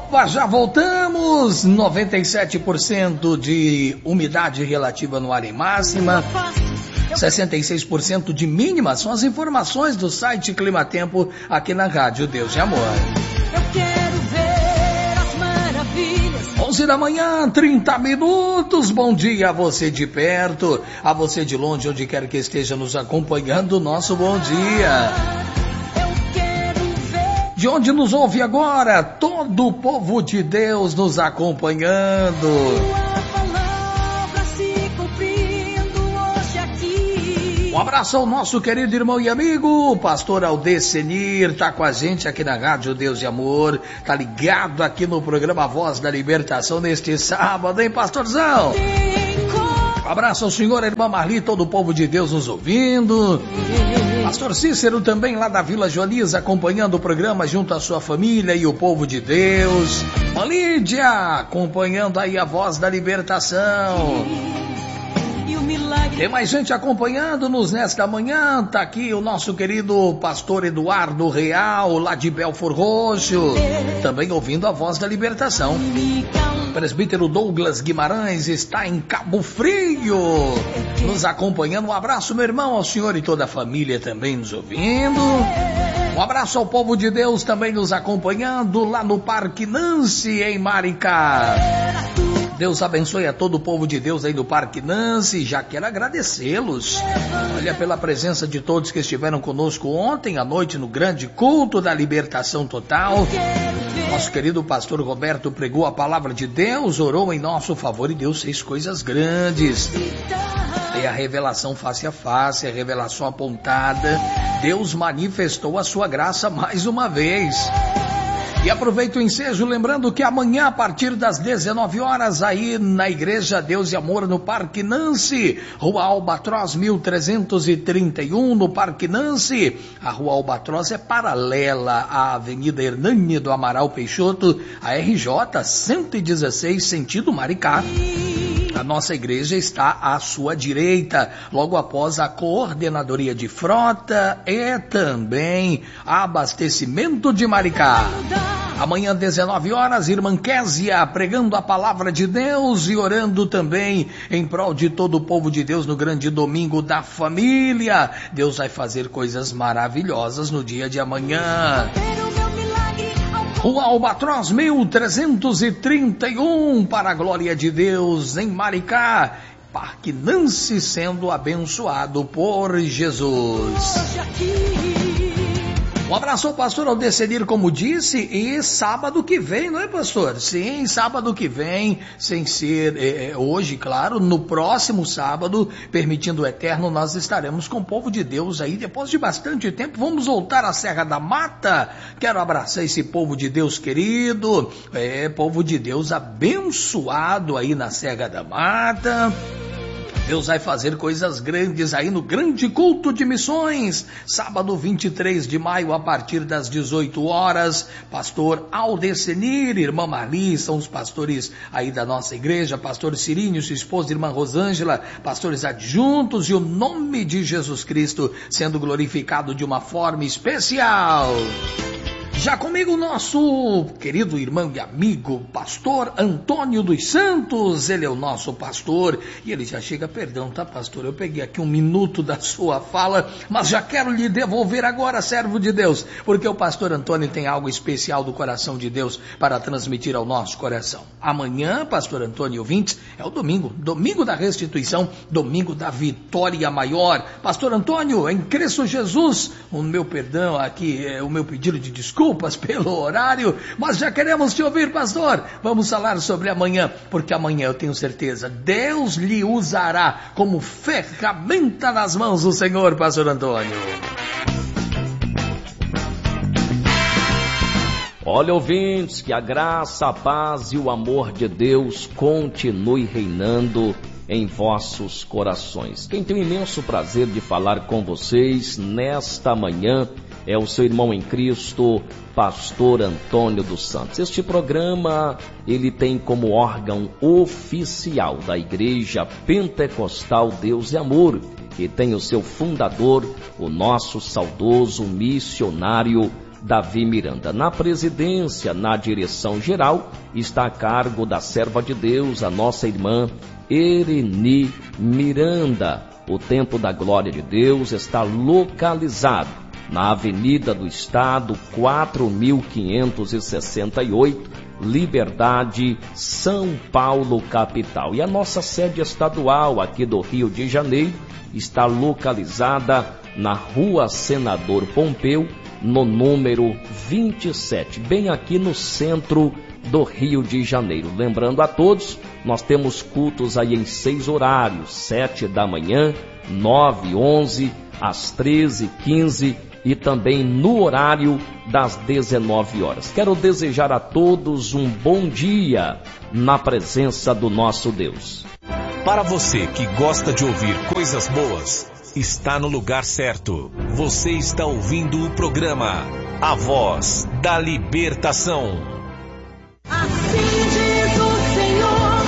Opa, já voltamos. 97% de umidade relativa no ar em máxima, 66% de mínima. São as informações do site Climatempo aqui na Rádio Deus e Amor. Eu quero ver as maravilhas. 11 da manhã, 30 minutos. Bom dia a você de perto, a você de longe, onde quer que esteja nos acompanhando. Nosso bom dia. De onde nos ouve agora, todo o povo de Deus nos acompanhando. Um abraço ao nosso querido irmão e amigo, o pastor Aldecenir, tá com a gente aqui na Rádio Deus e Amor, tá ligado aqui no programa Voz da Libertação neste sábado, hein, pastorzão? Um abraço ao senhor, a irmã Marli, todo o povo de Deus nos ouvindo. Pastor Cícero também lá da Vila Joaniz, acompanhando o programa junto à sua família e o povo de Deus. Lídia, acompanhando aí a Voz da Libertação. Tem mais gente acompanhando-nos nesta manhã. Tá aqui o nosso querido pastor Eduardo Real, lá de Belford Roxo, também ouvindo a Voz da Libertação. Presbítero Douglas Guimarães está em Cabo Frio, nos acompanhando. Um abraço, meu irmão, ao senhor e toda a família também nos ouvindo. Um abraço ao povo de Deus também nos acompanhando lá no Parque Nancy, em Maricá. Deus abençoe a todo o povo de Deus aí do Parque Nancy. Já quero agradecê-los, olha, pela presença de todos que estiveram conosco ontem à noite no grande culto da libertação total. Nosso querido pastor Roberto pregou a palavra de Deus, orou em nosso favor e Deus fez coisas grandes. E a revelação face a face, a revelação apontada. Deus manifestou a sua graça mais uma vez. E aproveito o ensejo lembrando que amanhã, a partir das 19 horas, aí na Igreja Deus e Amor, no Parque Nancy, Rua Albatroz 1331, no Parque Nancy. A Rua Albatroz é paralela à Avenida Hernani do Amaral Peixoto, a RJ 116, sentido Maricá. A nossa igreja está à sua direita, logo após a coordenadoria de frota e também abastecimento de Maricá. Amanhã, 19 horas, irmã Késia pregando a palavra de Deus e orando também em prol de todo o povo de Deus no grande domingo da família. Deus vai fazer coisas maravilhosas no dia de amanhã. Rua Albatroz 1331, para a glória de Deus, em Maricá. Parque Nancy sendo abençoado por Jesus. Um abraço ao pastor Aldecenir, como disse, e sábado que vem, não é, pastor? Sim, sábado que vem, sem ser hoje, claro, no próximo sábado, permitindo o eterno, nós estaremos com o povo de Deus aí, depois de bastante tempo, vamos voltar à Serra da Mata. Quero abraçar esse povo de Deus querido, povo de Deus abençoado aí na Serra da Mata. Deus vai fazer coisas grandes aí no grande culto de missões, sábado 23 de maio, a partir das 18 horas, pastor Aldecenir, irmã Marli, são os pastores aí da nossa igreja, pastor Cirinho, sua esposa, irmã Rosângela, pastores adjuntos, e o nome de Jesus Cristo sendo glorificado de uma forma especial. Já comigo o nosso querido irmão e amigo, pastor Antônio dos Santos. Ele é o nosso pastor e ele já chega, perdão, tá, pastor? Eu peguei aqui um minuto da sua fala, mas já quero lhe devolver agora, servo de Deus, porque o pastor Antônio tem algo especial do coração de Deus para transmitir ao nosso coração. Amanhã, pastor Antônio e ouvintes, é o domingo da restituição, domingo da vitória maior. Pastor Antônio, em Cristo Jesus, o meu perdão aqui, o meu pedido de desculpas pelo horário, mas já queremos te ouvir, pastor. Vamos falar sobre amanhã, porque amanhã eu tenho certeza, Deus lhe usará como ferramenta nas mãos do Senhor, pastor Antônio. Olha, ouvintes, que a graça, a paz e o amor de Deus continue reinando em vossos corações. Quem tem o imenso prazer de falar com vocês nesta manhã é o seu irmão em Cristo, pastor Antônio dos Santos. Este programa, ele tem como órgão oficial da Igreja Pentecostal Deus e Amor, que tem o seu fundador, o nosso saudoso missionário Davi Miranda. Na presidência, na direção geral, está a cargo da serva de Deus, a nossa irmã Ereni Miranda. O Templo da Glória de Deus está localizado na Avenida do Estado, 4568, Liberdade, São Paulo, capital. E a nossa sede estadual aqui do Rio de Janeiro está localizada na Rua Senador Pompeu, no número 27, bem aqui no centro do Rio de Janeiro. Lembrando a todos, nós temos cultos aí em 6 horários, 7 da manhã, 9, 11, às 13, 15 e também no horário das 19 horas. Quero desejar a todos um bom dia na presença do nosso Deus. Para você que gosta de ouvir coisas boas, está no lugar certo. Você está ouvindo o programa A Voz da Libertação. Assim diz o Senhor,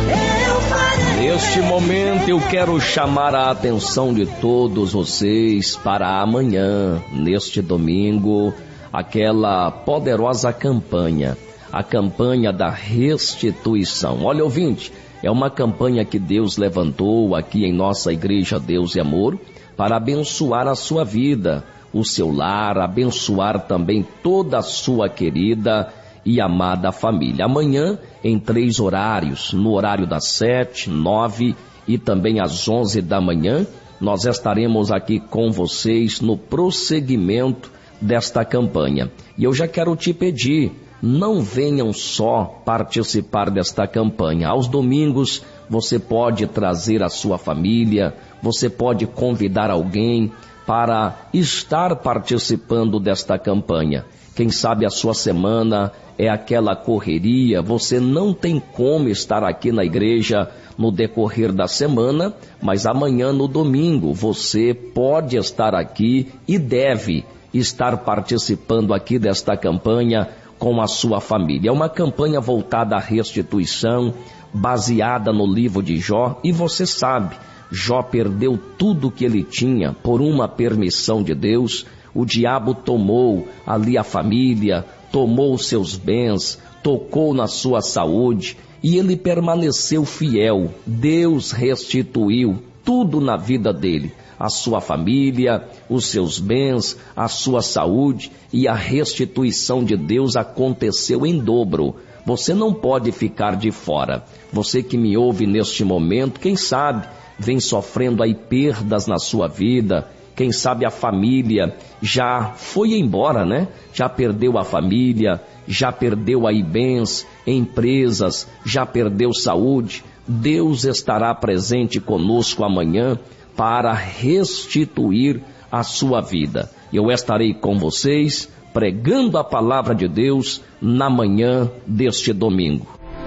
eu farei. Neste momento eu quero chamar a atenção de todos vocês para amanhã, neste domingo, aquela poderosa campanha, a campanha da restituição. Olha, ouvinte, é uma campanha que Deus levantou aqui em nossa Igreja Deus e Amor para abençoar a sua vida, o seu lar, abençoar também toda a sua querida e amada família. Amanhã, em 3 horários, no horário das 7, 9 e também às 11 da manhã, nós estaremos aqui com vocês no prosseguimento desta campanha. E eu já quero te pedir, não venham só participar desta campanha. Aos domingos você pode trazer a sua família, você pode convidar alguém para estar participando desta campanha. Quem sabe a sua semana é aquela correria, você não tem como estar aqui na igreja no decorrer da semana, mas amanhã no domingo você pode estar aqui e deve estar participando aqui desta campanha com a sua família. É uma campanha voltada à restituição, baseada no livro de Jó, e você sabe, Jó perdeu tudo que ele tinha por uma permissão de Deus. O diabo tomou ali a família, tomou os seus bens, tocou na sua saúde, e ele permaneceu fiel. Deus restituiu tudo na vida dele, a sua família, os seus bens, a sua saúde, e a restituição de Deus aconteceu em dobro. Você não pode ficar de fora. Você que me ouve neste momento, quem sabe vem sofrendo aí perdas na sua vida, quem sabe a família já foi embora, né? Já perdeu a família, já perdeu aí bens, empresas, já perdeu saúde. Deus estará presente conosco amanhã para restituir a sua vida. Eu estarei com vocês pregando a palavra de Deus na manhã deste domingo.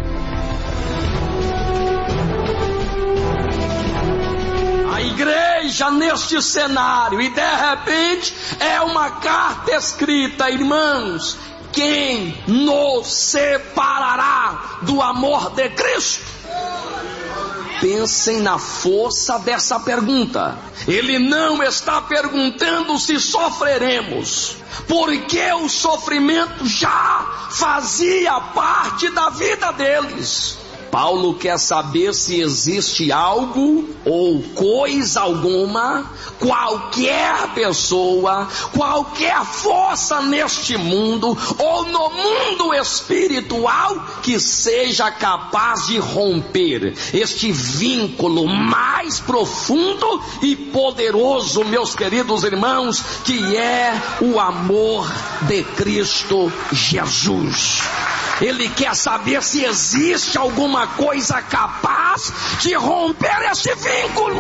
A igreja neste cenário, e de repente é uma carta escrita, irmãos: quem nos separará do amor de Cristo? Pensem na força dessa pergunta. Ele não está perguntando se sofreremos, porque o sofrimento já fazia parte da vida deles. Paulo quer saber se existe algo ou coisa alguma, qualquer pessoa, qualquer força neste mundo ou no mundo espiritual que seja capaz de romper este vínculo mais profundo e poderoso, meus queridos irmãos, que é o amor de Cristo Jesus. Ele quer saber se existe alguma coisa capaz de romper esse vínculo.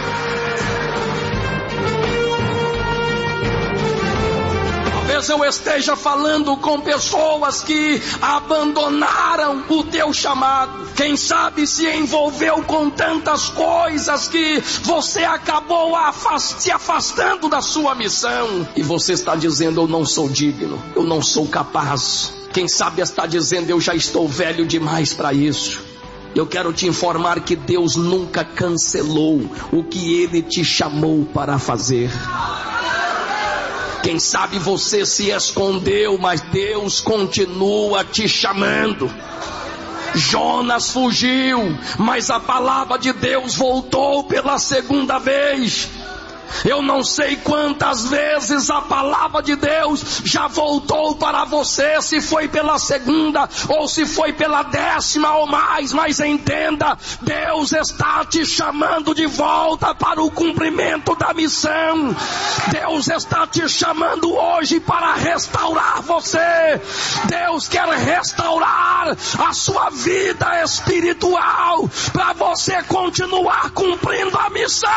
Talvez eu esteja falando com pessoas que abandonaram o teu chamado. Quem sabe se envolveu com tantas coisas que você acabou se afastando da sua missão. E você está dizendo: eu não sou digno, eu não sou capaz. Quem sabe está dizendo: eu já estou velho demais para isso. Eu quero te informar que Deus nunca cancelou o que Ele te chamou para fazer. Quem sabe você se escondeu, mas Deus continua te chamando. Jonas fugiu, mas a palavra de Deus voltou pela segunda vez. Eu não sei quantas vezes a palavra de Deus já voltou para você, se foi pela segunda ou se foi pela 10ª ou mais, mas entenda, Deus está te chamando de volta para o cumprimento da missão. Deus está te chamando hoje para restaurar você. Deus quer restaurar a sua vida espiritual para você continuar cumprindo a missão.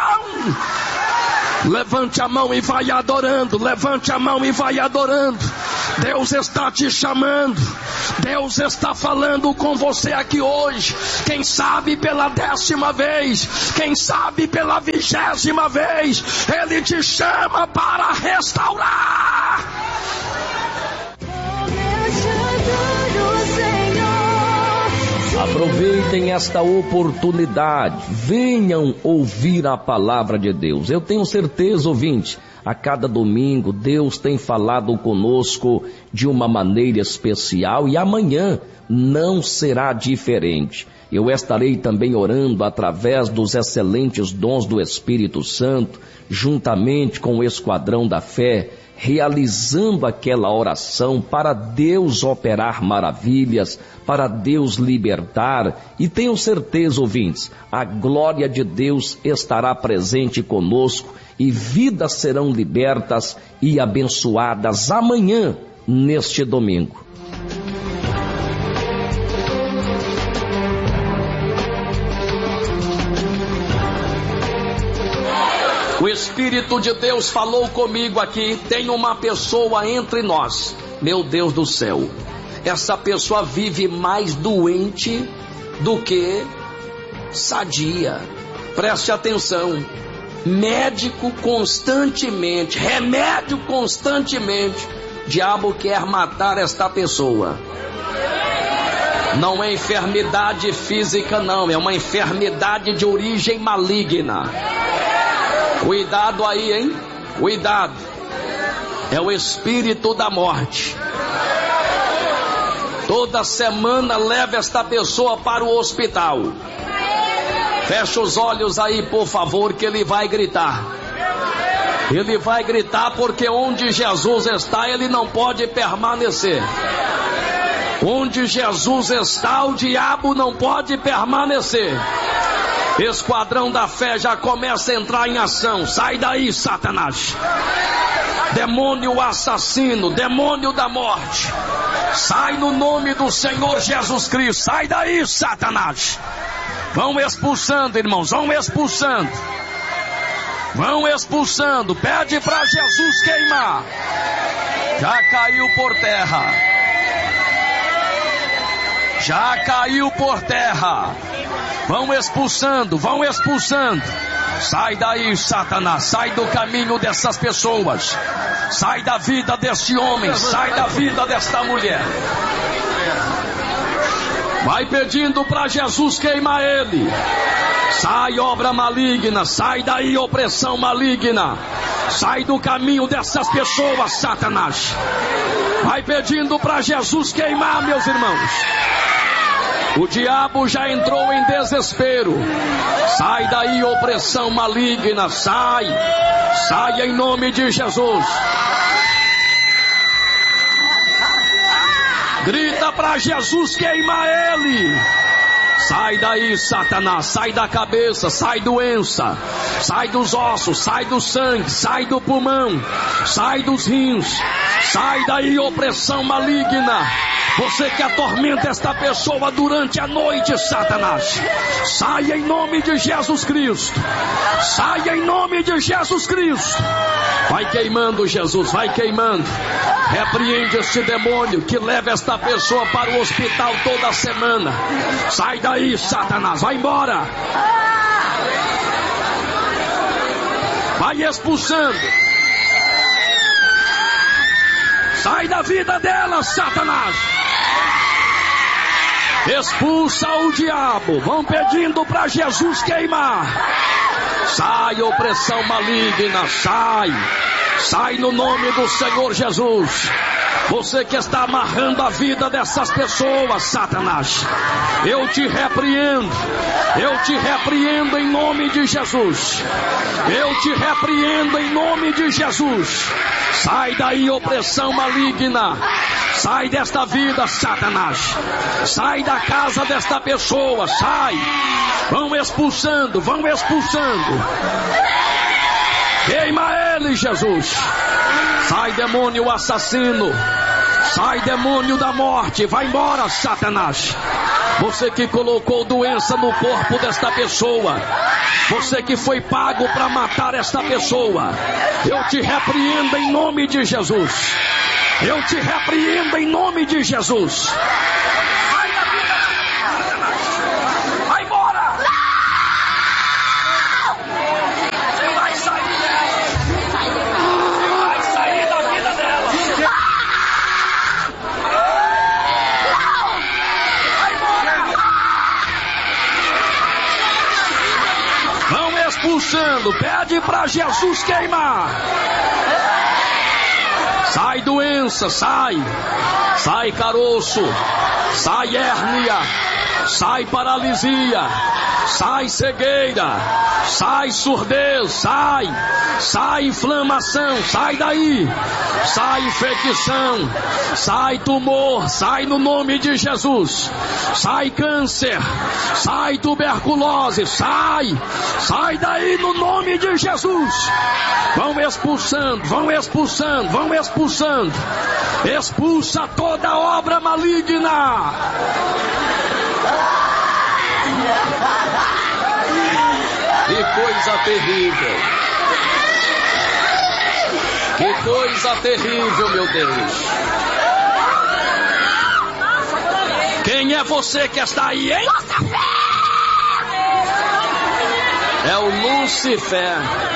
Levante a mão e vai adorando. Levante a mão e vai adorando. Deus está te chamando. Deus está falando com você aqui hoje. Quem sabe pela 10ª vez, quem sabe pela 20ª vez, Ele te chama para restaurar. Aproveitem esta oportunidade, venham ouvir a palavra de Deus. Eu tenho certeza, ouvinte, a cada domingo Deus tem falado conosco de uma maneira especial e amanhã não será diferente. Eu estarei também orando através dos excelentes dons do Espírito Santo, juntamente com o Esquadrão da Fé, realizando aquela oração para Deus operar maravilhas, para Deus libertar, e tenho certeza, ouvintes, a glória de Deus estará presente conosco e vidas serão libertas e abençoadas amanhã, neste domingo. O Espírito de Deus falou comigo aqui, tem uma pessoa entre nós, meu Deus do céu, essa pessoa vive mais doente do que sadia. Preste atenção, médico constantemente, remédio constantemente, diabo quer matar esta pessoa. Não é enfermidade física não, é uma enfermidade de origem maligna. Cuidado aí, hein? Cuidado. É o espírito da morte. Toda semana leva esta pessoa para o hospital. Fecha os olhos aí, por favor, que ele vai gritar. Ele vai gritar porque onde Jesus está, ele não pode permanecer. Onde Jesus está, o diabo não pode permanecer. Esquadrão da Fé já começa a entrar em ação. Sai daí, Satanás. Demônio assassino, demônio da morte. Sai no nome do Senhor Jesus Cristo. Sai daí, Satanás. Vão expulsando, irmãos, vão expulsando. Vão expulsando. Pede para Jesus queimar. Já caiu por terra. Já caiu por terra. Vão expulsando, vão expulsando. Sai daí, Satanás, sai do caminho dessas pessoas. Sai da vida deste homem, sai da vida desta mulher. Vai pedindo para Jesus queimar ele. Sai obra maligna, sai daí opressão maligna. Sai do caminho dessas pessoas, Satanás. Vai pedindo para Jesus queimar, meus irmãos. O diabo já entrou em desespero. Sai daí, opressão maligna, sai. Sai em nome de Jesus. Grita para Jesus queimar ele. Sai daí, Satanás, sai da cabeça, sai doença, sai dos ossos, sai do sangue, sai do pulmão, sai dos rins. Sai daí, opressão maligna. Você que atormenta esta pessoa durante a noite, Satanás. Saia em nome de Jesus Cristo. Saia em nome de Jesus Cristo. Vai queimando, Jesus, vai queimando. Repreende este demônio que leva esta pessoa para o hospital toda semana. Sai daí, Satanás, vai embora. Vai expulsando. Sai da vida dela, Satanás. Expulsa o diabo. Vão pedindo para Jesus queimar. Sai, opressão maligna, sai. Sai no nome do Senhor Jesus. Você que está amarrando a vida dessas pessoas, Satanás, eu te repreendo em nome de Jesus. Eu te repreendo em nome de Jesus. Sai daí, opressão maligna. Sai desta vida, Satanás. Sai da casa desta pessoa, sai. Vão expulsando. Queima ele, Jesus. Sai, demônio assassino. Sai, demônio da morte. Vai embora, Satanás. Você que colocou doença no corpo desta pessoa. Você que foi pago para matar esta pessoa. Eu te repreendo em nome de Jesus. Eu te repreendo em nome de Jesus. Sai da vida, Satanás. Vai embora. Você vai sair dela. Você vai sair da vida dela. Vai embora. Vão expulsando. Pede para Jesus queimar. Sai doença, sai caroço, sai hérnia, sai paralisia, sai cegueira, sai surdez, sai inflamação, sai daí, sai infecção, sai tumor, sai no nome de Jesus, sai câncer, sai tuberculose, sai daí no nome de Jesus. Vão expulsando. Expulsa toda obra maligna. Que coisa terrível. Que coisa terrível, meu Deus. Quem é você que está aí, hein? É o Lúcifer.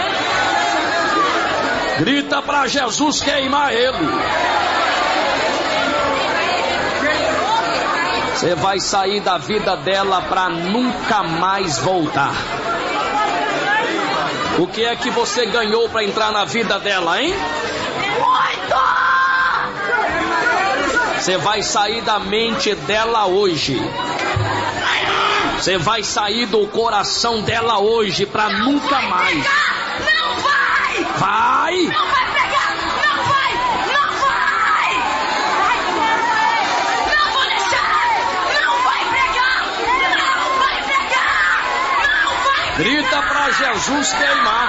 Grita para Jesus queimar ele. Você vai sair da vida dela para nunca mais voltar. O que é que você ganhou para entrar na vida dela, hein? Muito! Você vai sair da mente dela hoje. Você vai sair do coração dela hoje para nunca mais. Vai! Não vai pegar! Não vai! Não vai! Não vou deixar! Não vai pegar! Não vai pegar! Não vai pegar! Grita pra Jesus queimar.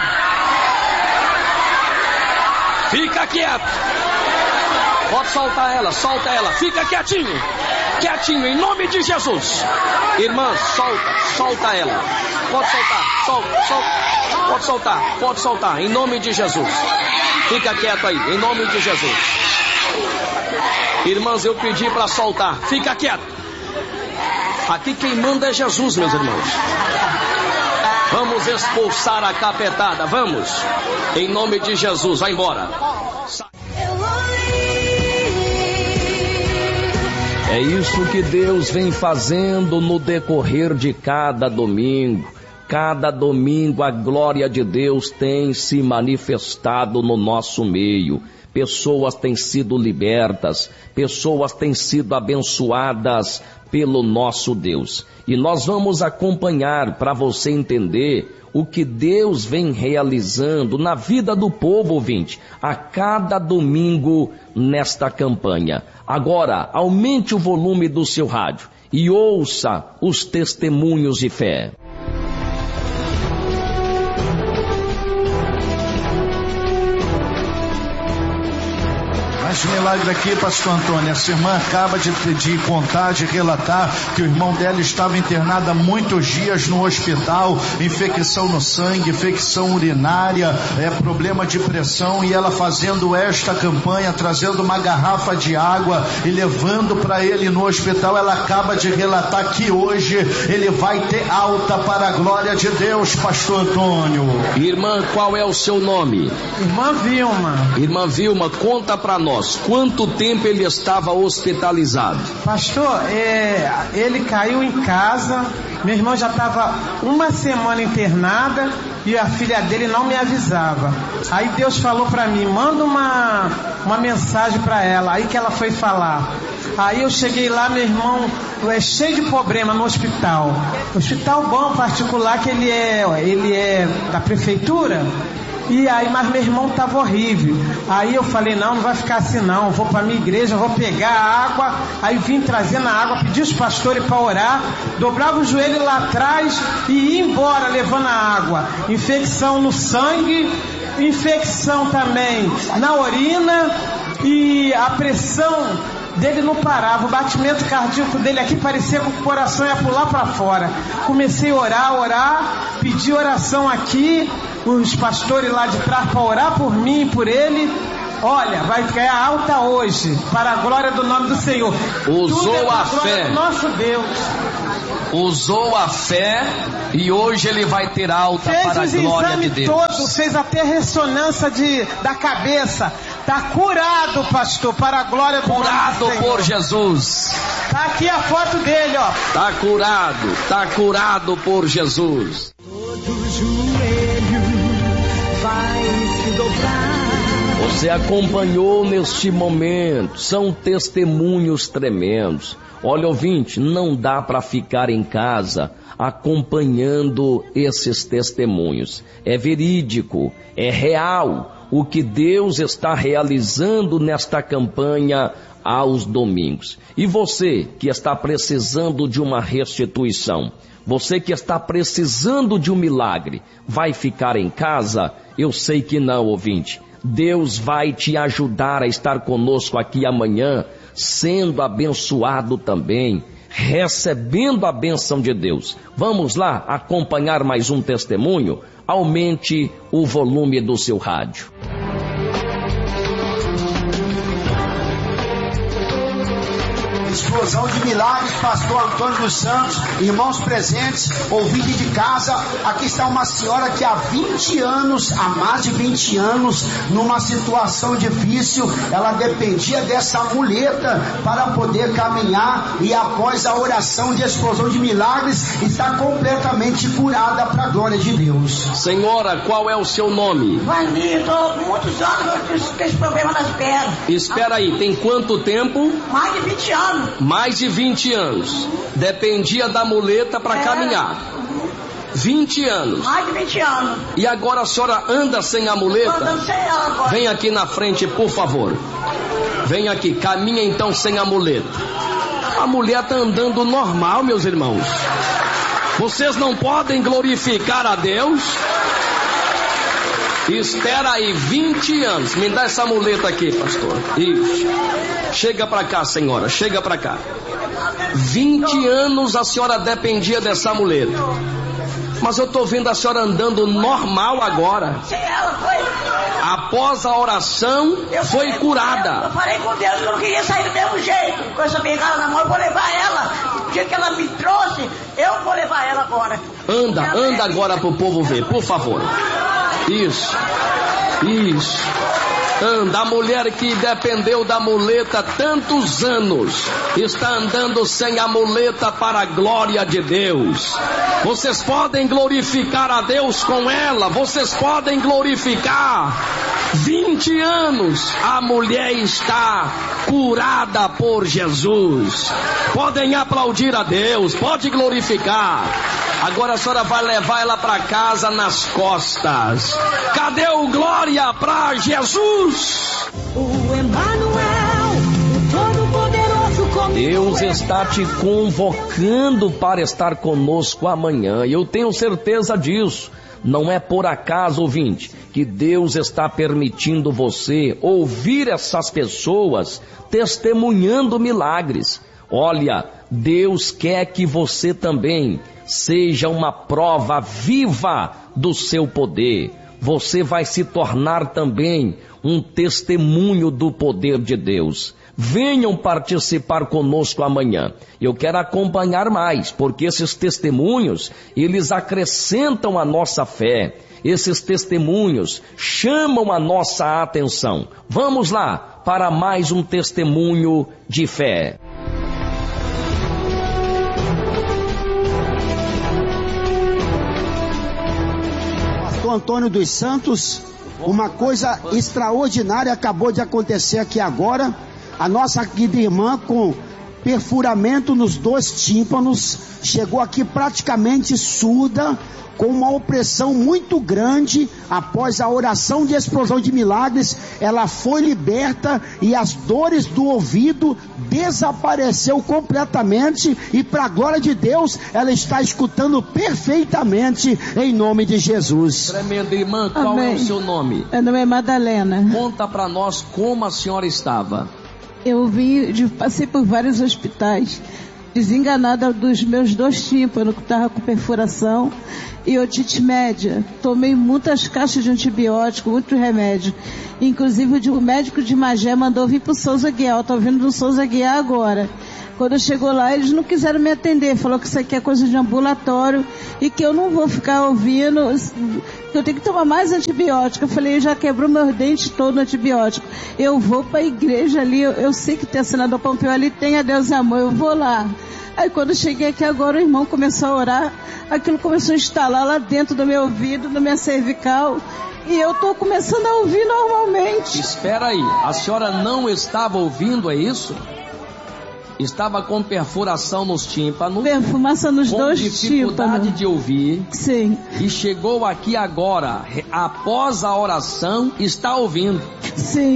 Fica quieto. Pode soltar ela, solta ela. Fica quietinho. Quietinho, em nome de Jesus. Irmã, solta ela. Pode soltar, solta. Pode soltar, em nome de Jesus. Fica quieto aí, em nome de Jesus. Irmãs, eu pedi para soltar. Fica quieto. Aqui quem manda é Jesus, meus irmãos. Vamos expulsar a capetada, vamos. Em nome de Jesus, vai embora. É isso que Deus vem fazendo no decorrer de cada domingo. Cada domingo a glória de Deus tem se manifestado no nosso meio. Pessoas têm sido libertas, pessoas têm sido abençoadas pelo nosso Deus. E nós vamos acompanhar para você entender o que Deus vem realizando na vida do povo ouvinte, a cada domingo nesta campanha. Agora, aumente o volume do seu rádio e ouça os testemunhos de fé. Mais milagre aqui, pastor Antônio. Essa irmã acaba de contar, de relatar que o irmão dela estava internado há muitos dias no hospital, infecção no sangue, infecção urinária, problema de pressão, e ela fazendo esta campanha, trazendo uma garrafa de água e levando para ele no hospital. Ela acaba de relatar que hoje ele vai ter alta para a glória de Deus, pastor Antônio. Irmã, qual é o seu nome? Irmã Vilma. Irmã Vilma, conta para nós. nós, quanto tempo ele estava hospitalizado? Pastor, ele caiu em casa, meu irmão já estava uma semana internada e a filha dele não me avisava. Aí Deus falou para mim, manda uma mensagem para ela, aí que ela foi falar. Aí eu cheguei lá, meu irmão é cheio de problema no hospital. Hospital bom, particular, que ele é da prefeitura. E aí, mas meu irmão estava horrível. Aí eu falei, não vai ficar assim não, eu vou para minha igreja, vou pegar a água. Aí vim trazendo a água, pedi os pastores para orar, dobrava o joelho lá atrás e ia embora levando a água. Infecção no sangue, infecção também na urina, e a pressão dele não parava, o batimento cardíaco dele aqui parecia que o coração ia pular para fora. Comecei a orar, pedi oração aqui, os pastores lá de trás para orar por mim e por ele. Olha, vai ficar alta hoje, para a glória do nome do Senhor. Usou a fé do nosso Deus. Usou a fé e hoje ele vai ter alta para a glória de Deus. Todo, fez até ressonância da cabeça. Está curado, pastor, para a glória do nome do Senhor. Curado por Jesus. Está aqui a foto dele, ó. Está curado por Jesus. Todo joelho vai se dobrar. Você acompanhou neste momento, são testemunhos tremendos. Olha, ouvinte, não dá para ficar em casa acompanhando esses testemunhos. É verídico, é real o que Deus está realizando nesta campanha aos domingos. E você que está precisando de uma restituição, você que está precisando de um milagre, vai ficar em casa? Eu sei que não, ouvinte. Deus vai te ajudar a estar conosco aqui amanhã, sendo abençoado também, recebendo a bênção de Deus. Vamos lá acompanhar mais um testemunho? Aumente o volume do seu rádio. Explosão de milagres, pastor Antônio dos Santos, irmãos presentes, ouvinte de casa. Aqui está uma senhora que há 20 anos, há mais de 20 anos, numa situação difícil, ela dependia dessa muleta para poder caminhar, e após a oração de explosão de milagres, está completamente curada para a glória de Deus. Senhora, qual é o seu nome? Vani, estou muitos anos com esse problema nas pernas. Espera aí, tem quanto tempo? Mais de 20 anos. Mais de 20 anos. Dependia da muleta para caminhar. 20 anos. Mais de 20 anos. E agora a senhora anda sem a muleta? Estou andando sem ela agora. Vem aqui na frente, por favor. Vem aqui, caminha então sem a muleta. A mulher está andando normal, meus irmãos. Vocês não podem glorificar a Deus? Espera aí, 20 anos. Me dá essa muleta aqui, pastor. Isso. Chega pra cá, senhora. Chega pra cá. 20 anos a senhora dependia dessa muleta. Mas eu tô vendo a senhora andando normal agora. Após a oração, foi curada. Eu falei com Deus que eu não queria sair do mesmo jeito. Com essa bengala na mão, eu vou levar ela. O dia que ela me trouxe, eu vou levar ela agora. Anda agora pro povo ver, por favor. Isso. Anda, a mulher que dependeu da muleta tantos anos, está andando sem a muleta para a glória de Deus. Vocês podem glorificar a Deus com ela, vocês podem glorificar. 20 anos, a mulher está curada por Jesus. Podem aplaudir a Deus, pode glorificar. Agora a senhora vai levar ela para casa nas costas. Cadê o glória para Jesus? O Emmanuel, o Todo-Poderoso comigo. Deus está te convocando para estar conosco amanhã. E eu tenho certeza disso. Não é por acaso, ouvinte, que Deus está permitindo você ouvir essas pessoas testemunhando milagres. Olha, Deus quer que você também seja uma prova viva do seu poder. Você vai se tornar também um testemunho do poder de Deus. Venham participar conosco amanhã. Eu quero acompanhar mais, porque esses testemunhos, eles acrescentam a nossa fé. Esses testemunhos chamam a nossa atenção. Vamos lá para mais um testemunho de fé. Pastor Antônio dos Santos, uma coisa extraordinária acabou de acontecer aqui agora. A nossa querida irmã com perfuramento nos 2 tímpanos chegou aqui praticamente surda, com uma opressão muito grande. Após a oração de explosão de milagres, ela foi liberta e as dores do ouvido desapareceu completamente, e para a glória de Deus ela está escutando perfeitamente em nome de Jesus. Tremenda irmã, qual Amém. É o seu nome? Meu nome é Madalena. Conta para nós como a senhora estava. Eu passei por vários hospitais, desenganada dos meus 2 tímpanos, que estava com perfuração e otite média. Tomei muitas caixas de antibiótico, muito remédio. Inclusive o médico de Magé mandou vir para o Souza Guiar. Eu estou vindo do Souza Guiar agora. Quando chegou lá, eles não quiseram me atender. Falou que isso aqui é coisa de ambulatório e que eu não vou ficar ouvindo, que eu tenho que tomar mais antibiótico. Eu falei, já quebrou meus dentes todo no antibiótico. Eu vou para a igreja ali, eu sei que tem a senador Pompeu ali, tem a Deus e Amor, eu vou lá. Aí quando eu cheguei aqui agora, o irmão começou a orar, aquilo começou a instalar lá dentro do meu ouvido, da minha cervical, e eu estou começando a ouvir normalmente. Espera aí, a senhora não estava ouvindo, é isso? Estava com perfuração nos tímpanos. Perfumação nos 2 tímpanos. Com dificuldade de ouvir. Sim. E chegou aqui agora, após a oração, está ouvindo. Sim.